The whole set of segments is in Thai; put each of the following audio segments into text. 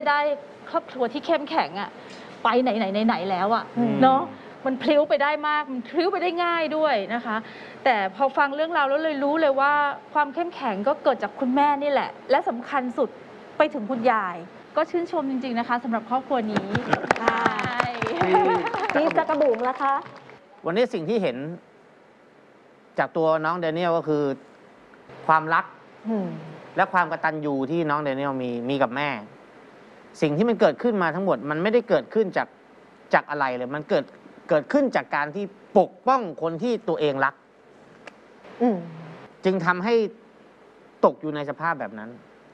ได้ครอบครัวที่เข้มแข็งอะไปไหนแล้วอะเนาะมันพลิ้วไปได้มากมันพลิ้วไปได้ง่ายด้วยนะคะแต่พอฟังเรื่องราวแล้วเลยรู้เลยว่าความเข้มแข็งก็เกิดจากคุณแม่นี่แหละและสำคัญสุดไปถึงคุณยายก็ชื่นชมจริงๆนะคะสำหรับครอบครัวนี้ใช่พี่จักรบุ๋มล่ะคะวันนี้สิ่งที่เห็นจากตัวน้องแดเนียลก็คือความรักและความกตัญญูที่น้องแดเนียลมีกับแม่สิ่งที่มันเกิดขึ้นมาทั้งหมดมันไม่ได้เกิดขึ้นจากอะไรเลยมันเกิดขึ้นจากการที่ปกป้องคนที่ตัวเองรักจึงทำให้ตกอยู่ในสภาพแบบนั้น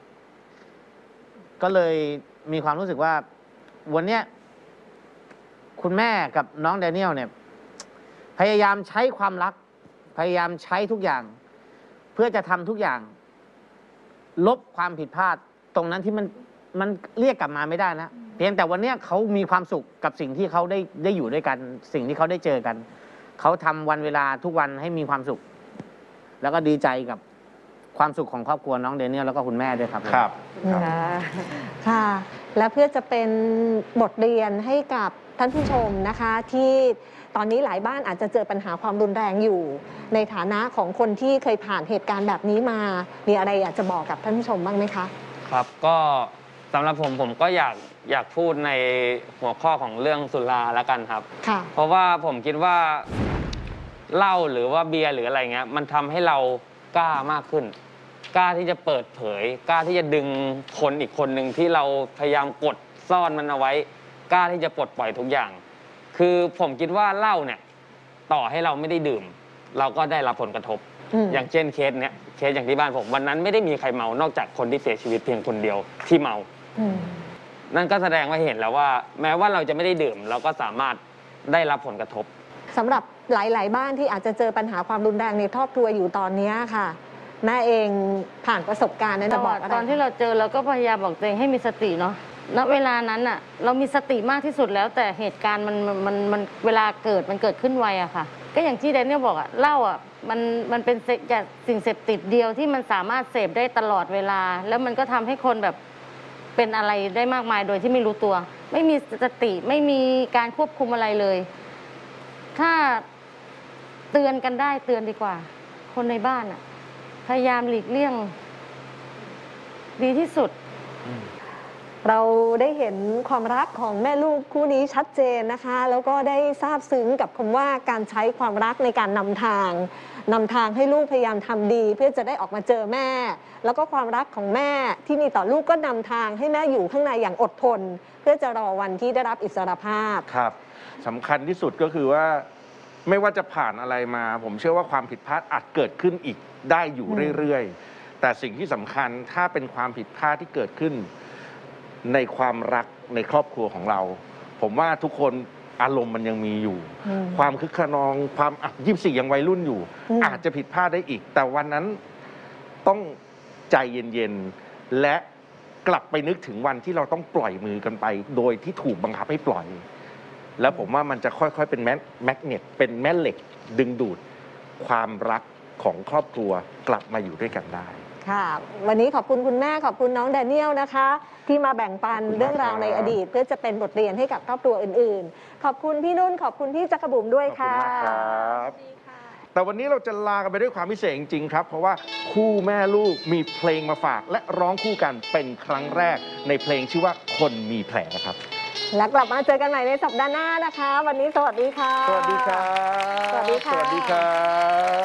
ก็เลยมีความรู้สึกว่าวันนี้คุณแม่กับน้องแดเนียลเนี่ยพยายามใช้ความรักพยายามใช้ทุกอย่างเพื่อจะทำทุกอย่างลบความผิดพลาดตรงนั้นที่มันเรียกกลับมาไม่ได้นะเพียงแต่วันนี้เขามีความสุขกับสิ่งที่เขาได้อยู่ด้วยกันสิ่งที่เขาได้เจอกันเขาทำวันเวลาทุกวันให้มีความสุขแล้วก็ดีใจกับความสุขของครอบครัวน้องเดเนียลแล้วก็คุณแม่ด้วยครับครับค่ะและเพื่อจะเป็นบทเรียนให้กับท่านผู้ชมนะคะที่ตอนนี้หลายบ้านอาจจะเจอปัญหาความรุนแรงอยู่ในฐานะของคนที่เคยผ่านเหตุการณ์แบบนี้มามีอะไรอยากจะบอกกับท่านผู้ชมบ้างไหมคะครับก็สำหรับผมก็อยากพูดในหัวข้อของเรื่องสุราแล้วกันครับเพราะว่าผมคิดว่าเหล้าหรือว่าเบียร์หรืออะไรเงี้ยมันทำให้เรากล้ามากขึ้นกล้าที่จะเปิดเผยกล้าที่จะดึงคนอีกคนหนึ่งที่เราพยายามกดซ่อนมันเอาไว้กล้าที่จะปลดปล่อยทุกอย่างคือผมคิดว่าเหล้าเนี่ยต่อให้เราไม่ได้ดื่มเราก็ได้รับผลกระทบอย่างเช่นเคสอย่างที่บ้านผมวันนั้นไม่ได้มีใครเมานอกจากคนที่เสียชีวิตเพียงคนเดียวที่เมานั่นก็แสดงว่าเห็นแล้วว่าแม้ว่าเราจะไม่ได้ดื่มเราก็สามารถได้รับผลกระทบสำหรับหลายๆบ้านที่อาจจะเจอปัญหาความรุนแรงในครอบครัวอยู่ตอนนี้ค่ะแม่เองผ่านประสบการณ์นั้นจะบอกตอนที่เราเจอเราก็พยายามบอกตัวเองให้มีสติเนาะณเวลานั้นอ่ะเรามีสติมากที่สุดแล้วแต่เหตุการณ์มันเวลาเกิดขึ้นไวอะค่ะก็อย่างที่แดเนียลบอกอะเหล้าอะมันเป็นสิ่งเสพติดเดียวที่มันสามารถเสพได้ตลอดเวลาแล้วมันก็ทำให้คนแบบเป็นอะไรได้มากมายโดยที่ไม่รู้ตัวไม่มีสติไม่มีการควบคุมอะไรเลยถ้าเตือนกันได้เตือนดีกว่าคนในบ้านอะพยายามหลีกเลี่ยงดีที่สุดเราได้เห็นความรักของแม่ลูกคู่นี้ชัดเจนนะคะแล้วก็ได้ทราบซึ้งกับคำว่าการใช้ความรักในการนำทางให้ลูกพยายามทำดีเพื่อจะได้ออกมาเจอแม่แล้วก็ความรักของแม่ที่มีต่อลูกก็นำทางให้แม่อยู่ข้างในอย่างอดทนเพื่อจะรอวันที่ได้รับอิสรภาพครับสำคัญที่สุดก็คือว่าไม่ว่าจะผ่านอะไรมาผมเชื่อว่าความผิดพลาดอาจเกิดขึ้นอีกได้อยู่เรื่อยๆแต่สิ่งที่สำคัญถ้าเป็นความผิดพลาดที่เกิดขึ้นในความรักในครอบครัวของเราผมว่าทุกคนอารมณ์มันยังมีอยู่ความคึกขนองความ24ยังวัยรุ่นอยู่อาจจะผิดพลาดได้อีกแต่วันนั้นต้องใจเย็นๆและกลับไปนึกถึงวันที่เราต้องปล่อยมือกันไปโดยที่ถูกบังคับให้ปล่อยแล้วผมว่ามันจะค่อยๆเป็นแมกเนตเป็นแม่เหล็กดึงดูดความรักของครอบครัวกลับมาอยู่ด้วยกันได้ค่ะวันนี้ขอบคุณคุณแม่ขอบคุณน้องแดเนียลนะคะที่มาแบ่งปันเรื่องราวในอดีตเพื่อจะเป็นบทเรียนให้กับครอบครัวอื่นๆขอบคุณพี่นุ่นขอบคุณพี่จักรบุ๋มด้วยค่ะขอบคุณมากครับแต่วันนี้เราจะลากันไปด้วยความพิเศษจริงๆครับเพราะว่าคู่แม่ลูกมีเพลงมาฝากและร้องคู่กันเป็นครั้งแรกในเพลงชื่อว่าคนมีแผลครับแล้วกลับมาเจอกันใหม่ในสัปดาห์หน้านะคะวันนี้สวัสดีค่ะสวัสดีครับสวัสดีค่ะสวัสดีครับ